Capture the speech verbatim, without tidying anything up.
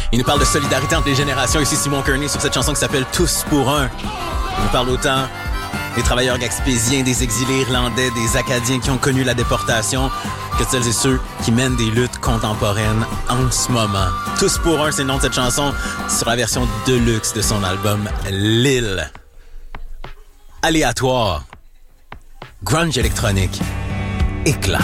Il nous parle de solidarité entre les générations. Ici Simon Kearney sur cette chanson qui s'appelle Tous pour un. Il nous parle autant des travailleurs gaspésiens, des exilés irlandais, des Acadiens qui ont connu la déportation, que celles et ceux qui mènent des luttes contemporaines en ce moment. Tous pour un, c'est le nom de cette chanson sur la version deluxe de son album L'Île. Aléatoire. Grunge électronique. Éclat.